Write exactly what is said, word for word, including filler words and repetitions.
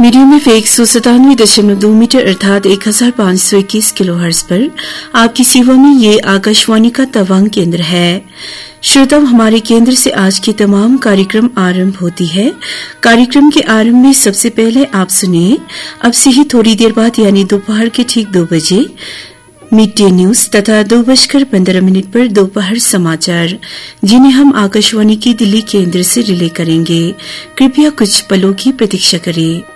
Medium wave एक सौ सतानवे दशमलव दो मीटर अर्थात एक हजार पांच सौ इक्कीस किलो हर्ट्ज पर आपकी सेवा में ये आकाशवाणी का तवांग केंद्र है। श्रोता, हमारे केंद्र से आज के तमाम कार्यक्रम आरंभ होती है। कार्यक्रम के आरंभ में सबसे पहले आप सुनिए अब से ही थोड़ी देर बाद यानी दोपहर के ठीक दो बजे मिड डे न्यूज तथा दो बजकर पंद्रह मिनट पर दोपहर समाचार, जिन्हें हम आकाशवाणी की दिल्ली केंद्र से रिले करेंगे। कृपया कुछ पलों की प्रतीक्षा करें।